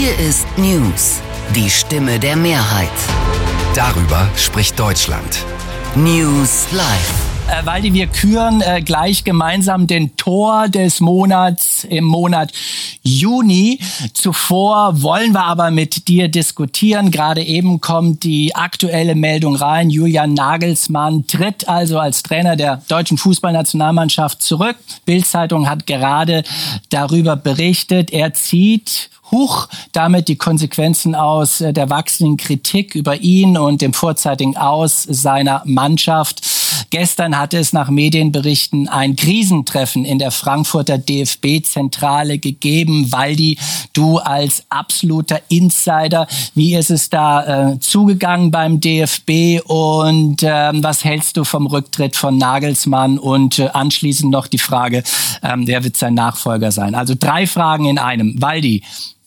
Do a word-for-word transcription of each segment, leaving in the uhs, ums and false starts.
Hier ist News, die Stimme der Mehrheit. Darüber spricht Deutschland. News Live. Äh, Waldi, wir küren äh, gleich gemeinsam den Tor des Monats im Monat Juni. Zuvor wollen wir aber mit dir diskutieren. Gerade eben kommt die aktuelle Meldung rein. Julian Nagelsmann tritt also als Trainer der deutschen Fußballnationalmannschaft zurück. Bild-Zeitung hat gerade darüber berichtet. Er zieht Huch, damit die Konsequenzen aus der wachsenden Kritik über ihn und dem vorzeitigen Aus seiner Mannschaft. Gestern hatte es nach Medienberichten ein Krisentreffen in der Frankfurter D F B-Zentrale gegeben. Waldi, du als absoluter Insider, wie ist es da äh, zugegangen beim D F B und äh, was hältst du vom Rücktritt von Nagelsmann? Und äh, anschließend noch die Frage, äh, wer wird sein Nachfolger sein? Also drei Fragen in einem. Waldi.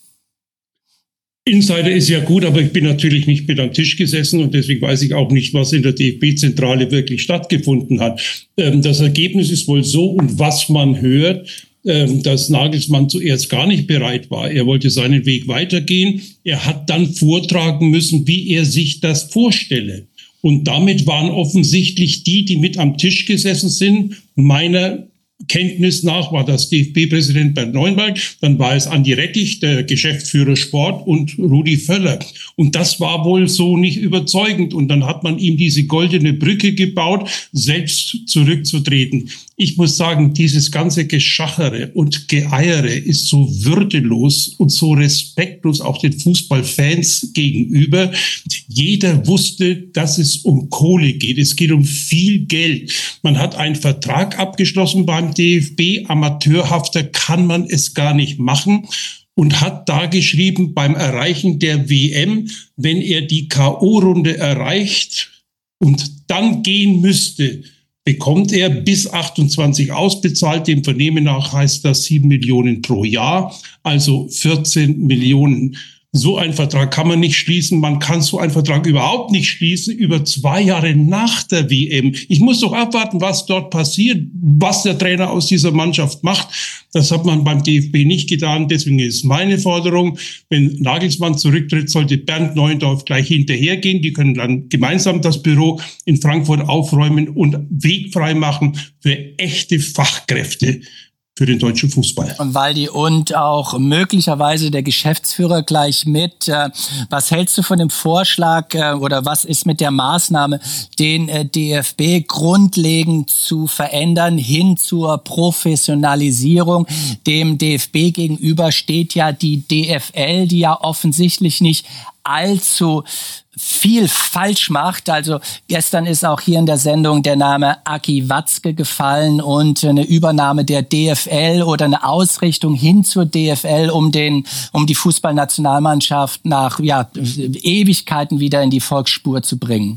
Insider ist ja gut, aber ich bin natürlich nicht mit am Tisch gesessen und deswegen weiß ich auch nicht, was in der D F B-Zentrale wirklich stattgefunden hat. Das Ergebnis ist wohl so, und was man hört, dass Nagelsmann zuerst gar nicht bereit war. Er wollte seinen Weg weitergehen. Er hat dann vortragen müssen, wie er sich das vorstelle. Und damit waren offensichtlich die, die mit am Tisch gesessen sind, meiner Kenntnis nach war das D F B-Präsident Bernd Neuenberg, dann war es Andi Rettich, der Geschäftsführer Sport, und Rudi Völler. Und das war wohl so nicht überzeugend. Und dann hat man ihm diese goldene Brücke gebaut, selbst zurückzutreten. Ich muss sagen, dieses ganze Geschachere und Geeiere ist so würdelos und so respektlos auch den Fußballfans gegenüber. Jeder wusste, dass es um Kohle geht. Es geht um viel Geld. Man hat einen Vertrag abgeschlossen beim D F B. Amateurhafter kann man es gar nicht machen. Und hat da geschrieben, beim Erreichen der W M, wenn er die K O-Runde erreicht und dann gehen müsste, bekommt er bis achtundzwanzig ausbezahlt. Dem Vernehmen nach heißt das sieben Millionen pro Jahr, also vierzehn Millionen. So ein Vertrag kann man nicht schließen. Man kann so einen Vertrag überhaupt nicht schließen über zwei Jahre nach der W M. Ich muss doch abwarten, was dort passiert, was der Trainer aus dieser Mannschaft macht. Das hat man beim D F B nicht getan. Deswegen ist meine Forderung, wenn Nagelsmann zurücktritt, sollte Bernd Neuendorf gleich hinterhergehen. Die können dann gemeinsam das Büro in Frankfurt aufräumen und Weg frei machen für echte Fachkräfte für den deutschen Fußball. Und Waldi, und auch möglicherweise der Geschäftsführer gleich mit. Was hältst du von dem Vorschlag oder was ist mit der Maßnahme, den D F B grundlegend zu verändern hin zur Professionalisierung? Dem D F B gegenüber steht ja die D F L, die ja offensichtlich nicht allzu viel falsch macht. Also gestern ist auch hier in der Sendung der Name Aki Watzke gefallen und eine Übernahme der D F L oder eine Ausrichtung hin zur D F L, um den, um die Fußballnationalmannschaft nach, ja, Ewigkeiten wieder in die Volksspur zu bringen.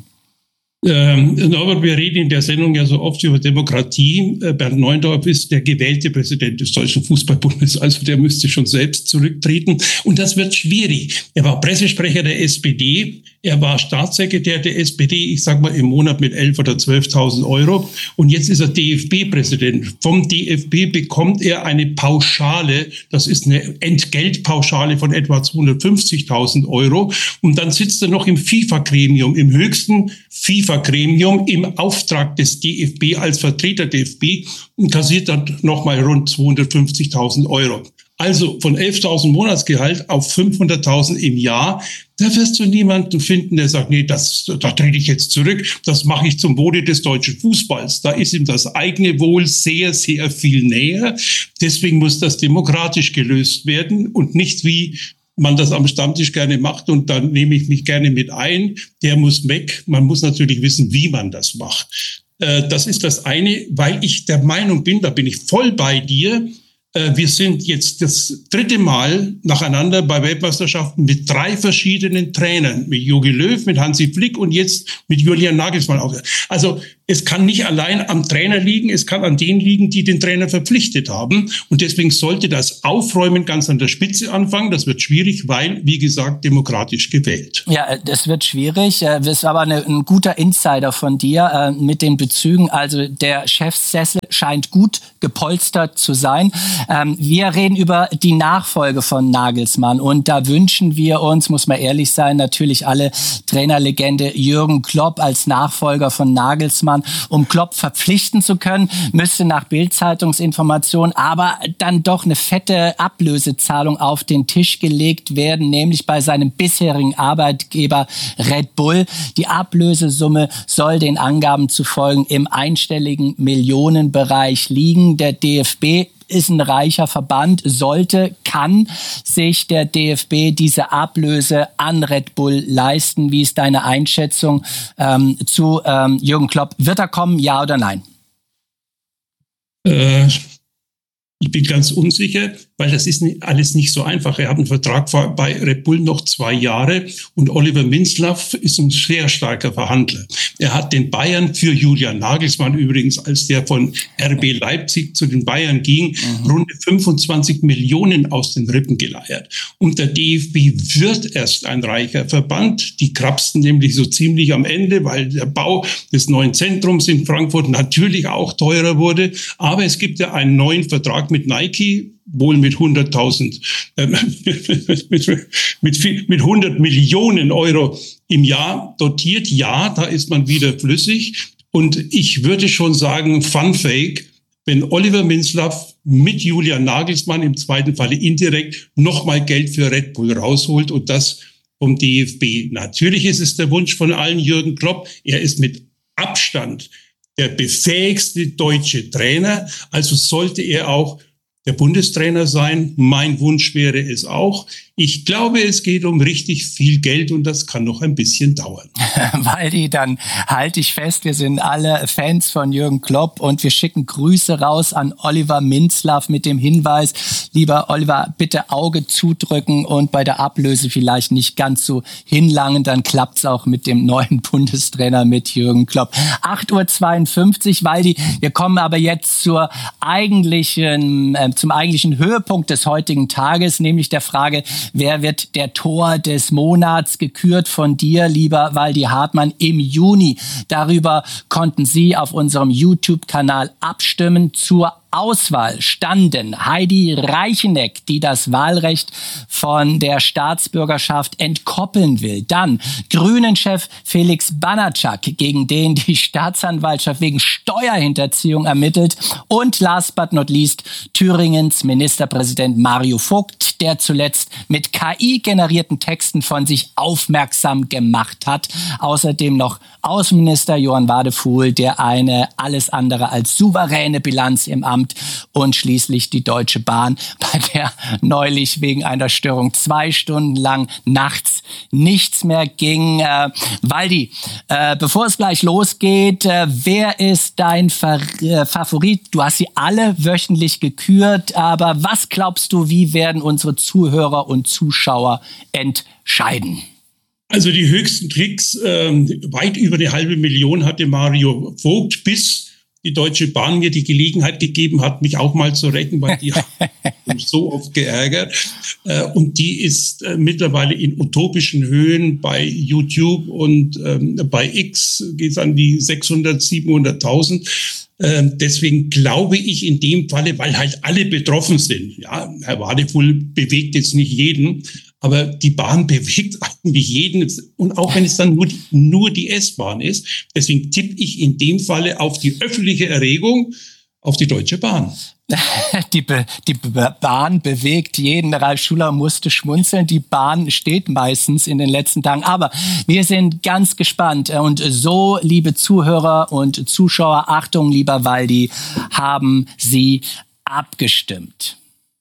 Ähm, Norbert, wir reden in der Sendung ja so oft über Demokratie. Äh, Bernd Neuendorf ist der gewählte Präsident des Deutschen Fußballbundes, also der müsste schon selbst zurücktreten. Und das wird schwierig. Er war Pressesprecher der S P D, er war Staatssekretär der S P D, ich sag mal im Monat mit elf oder zwölftausend Euro. Und jetzt ist er D F B-Präsident. Vom D F B bekommt er eine Pauschale, das ist eine Entgeltpauschale von etwa zweihundertfünfzigtausend Euro. Und dann sitzt er noch im FIFA-Gremium, im höchsten FIFA-Gremium im Auftrag des D F B als Vertreter der D F B und kassiert dann nochmal rund zweihundertfünfzigtausend Euro. Also von elftausend Monatsgehalt auf fünfhunderttausend im Jahr. Da wirst du niemanden finden, der sagt, nee, das, da trete ich jetzt zurück. Das mache ich zum Wohle des deutschen Fußballs. Da ist ihm das eigene Wohl sehr, sehr viel näher. Deswegen muss das demokratisch gelöst werden und nicht wie man das am Stammtisch gerne macht und dann nehme ich mich gerne mit ein. Der muss weg. Man muss natürlich wissen, wie man das macht. Äh, das ist das eine, weil ich der Meinung bin, da bin ich voll bei dir. Äh, wir sind jetzt das dritte Mal nacheinander bei Weltmeisterschaften mit drei verschiedenen Trainern. Mit Jogi Löw, mit Hansi Flick und jetzt mit Julian Nagelsmann. Also es kann nicht allein am Trainer liegen, es kann an denen liegen, die den Trainer verpflichtet haben. Und deswegen sollte das Aufräumen ganz an der Spitze anfangen. Das wird schwierig, weil, wie gesagt, demokratisch gewählt. Ja, das wird schwierig. Das ist aber eine, ein guter Insider von dir äh, mit den Bezügen. Also der Chefsessel scheint gut gepolstert zu sein. Ähm, wir reden über die Nachfolge von Nagelsmann. Und da wünschen wir uns, muss man ehrlich sein, natürlich alle Trainerlegende Jürgen Klopp als Nachfolger von Nagelsmann. Um Klopp verpflichten zu können, müsste nach Bild-Zeitungsinformation aber dann doch eine fette Ablösezahlung auf den Tisch gelegt werden, nämlich bei seinem bisherigen Arbeitgeber Red Bull. Die Ablösesumme soll den Angaben zu folgen im einstelligen Millionenbereich liegen. Der D F B ist ein reicher Verband, sollte, kann sich der D F B diese Ablöse an Red Bull leisten. Wie ist deine Einschätzung ähm, zu ähm, Jürgen Klopp? Wird er kommen, ja oder nein? Äh, ich bin ganz unsicher, weil das ist alles nicht so einfach. Er hat einen Vertrag bei Red Bull noch zwei Jahre und Oliver Minzlaff ist ein sehr starker Verhandler. Er hat den Bayern für Julian Nagelsmann übrigens, als der von R B Leipzig zu den Bayern ging, mhm. rund fünfundzwanzig Millionen aus den Rippen geleiert. Und der D F B wird erst ein reicher Verband. Die krapsten nämlich so ziemlich am Ende, weil der Bau des neuen Zentrums in Frankfurt natürlich auch teurer wurde. Aber es gibt ja einen neuen Vertrag mit Nike, wohl mit hunderttausend, äh, mit, mit, mit hundert Millionen Euro im Jahr dotiert. Ja, da ist man wieder flüssig. Und ich würde schon sagen, Fun Fake, wenn Oliver Minzlaff mit Julian Nagelsmann im zweiten Falle indirekt nochmal Geld für Red Bull rausholt und das vom D F B. Natürlich ist es der Wunsch von allen Jürgen Klopp. Er ist mit Abstand der befähigste deutsche Trainer. Also sollte er auch der Bundestrainer sein. Mein Wunsch wäre es auch. Ich glaube, es geht um richtig viel Geld und das kann noch ein bisschen dauern. Waldi, dann halte ich fest, wir sind alle Fans von Jürgen Klopp und wir schicken Grüße raus an Oliver Minzlaff mit dem Hinweis, lieber Oliver, bitte Auge zudrücken und bei der Ablöse vielleicht nicht ganz so hinlangen, dann klappt's auch mit dem neuen Bundestrainer, mit Jürgen Klopp. acht Uhr zweiundfünfzig, Waldi, wir kommen aber jetzt zur eigentlichen, äh, zum eigentlichen Höhepunkt des heutigen Tages, nämlich der Frage, wer wird der Tor des Monats, gekürt von dir, lieber Waldi Hartmann, im Juni. Darüber konnten Sie auf unserem YouTube-Kanal abstimmen. Zur Auswahl standen Heidi Reicheneck, die das Wahlrecht von der Staatsbürgerschaft entkoppeln will. Dann Grünen-Chef Felix Banatschak, gegen den die Staatsanwaltschaft wegen Steuerhinterziehung ermittelt. Und last but not least Thüringens Ministerpräsident Mario Vogt, der zuletzt mit K I-generierten Texten von sich aufmerksam gemacht hat. Außerdem noch Außenminister Johann Wadefuhl, der eine alles andere als souveräne Bilanz im Amt, und schließlich die Deutsche Bahn, bei der neulich wegen einer Störung zwei Stunden lang nachts nichts mehr ging. Äh, Waldi, äh, bevor es gleich losgeht, äh, wer ist dein Ver- äh, Favorit? Du hast sie alle wöchentlich gekürt, aber was glaubst du, wie werden unsere Zuhörer und Zuschauer entscheiden? Also die höchsten Klicks, äh, weit über eine halbe Million hatte Mario Vogt, bis die Deutsche Bahn mir die Gelegenheit gegeben hat, mich auch mal zu retten, weil die hat mich so oft geärgert. Und die ist mittlerweile in utopischen Höhen bei YouTube und bei X geht es an die sechshundert, siebenhunderttausend. Deswegen glaube ich in dem Falle, weil halt alle betroffen sind. Ja, Herr Wadefuhl bewegt jetzt nicht jeden, aber die Bahn bewegt eigentlich jeden. Und auch wenn es dann nur die, nur die S-Bahn ist. Deswegen tippe ich in dem Falle auf die öffentliche Erregung, auf die Deutsche Bahn. Die, Be- die Be- Bahn bewegt jeden. Ralf Schuler musste schmunzeln. Die Bahn steht meistens in den letzten Tagen. Aber wir sind ganz gespannt. Und so, liebe Zuhörer und Zuschauer, Achtung, lieber Waldi, haben Sie abgestimmt.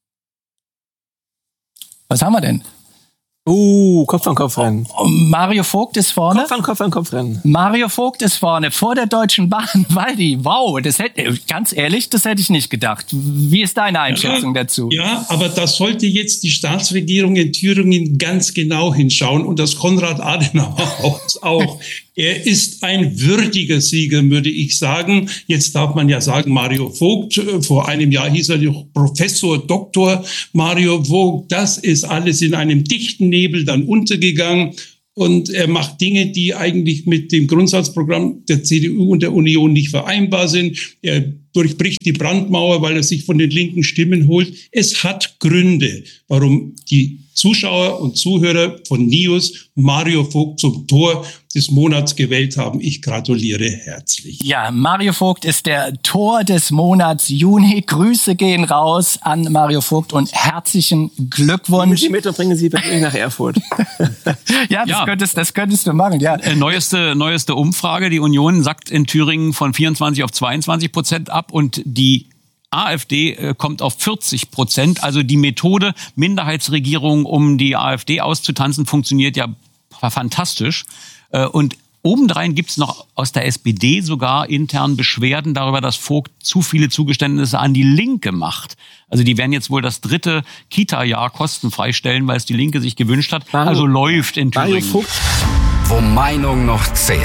Was haben wir denn? Uh, Kopf an Kopf rennen. Mario Vogt ist vorne. Kopf an Kopf an Kopf rennen. Mario Vogt ist vorne, vor der Deutschen Bahn. Waldi, wow, das hätte, ganz ehrlich, das hätte ich nicht gedacht. Wie ist deine Einschätzung ja, dazu? Ja, aber da sollte jetzt die Staatsregierung in Thüringen ganz genau hinschauen und das Konrad-Adenauer-Haus auch. Er ist ein würdiger Sieger, würde ich sagen. Jetzt darf man ja sagen, Mario Vogt, vor einem Jahr hieß er noch Professor Doktor Mario Vogt. Das ist alles in einem dichten Nebel dann untergegangen. Und er macht Dinge, die eigentlich mit dem Grundsatzprogramm der C D U und der Union nicht vereinbar sind. Er durchbricht die Brandmauer, weil er sich von den linken Stimmen holt. Es hat Gründe, warum die Zuschauer und Zuhörer von News Mario Vogt zum Tor des Monats gewählt haben. Ich gratuliere herzlich. Ja, Mario Vogt ist der Tor des Monats Juni. Grüße gehen raus an Mario Vogt und herzlichen Glückwunsch. Die mit und bringen Sie persönlich nach Erfurt. ja, das, Ja. Könntest, das könntest du machen, ja. Äh, neueste, neueste Umfrage, die Union sackt in Thüringen von vierundzwanzig auf zweiundzwanzig Prozent ab und die AfD äh, kommt auf vierzig Prozent. Also die Methode Minderheitsregierung, um die AfD auszutanzen, funktioniert ja fantastisch. Äh, und obendrein gibt's noch aus der S P D sogar intern Beschwerden darüber, dass Vogt zu viele Zugeständnisse an die Linke macht. Also die werden jetzt wohl das dritte Kita-Jahr kostenfrei stellen, weil es die Linke sich gewünscht hat. Mario, also läuft in Thüringen. Mario Vogt. Wo Meinung noch zählt.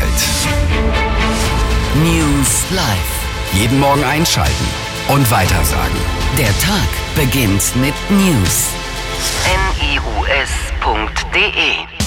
News Live. Jeden Morgen einschalten und weitersagen. Der Tag beginnt mit News. N I U S punkt D E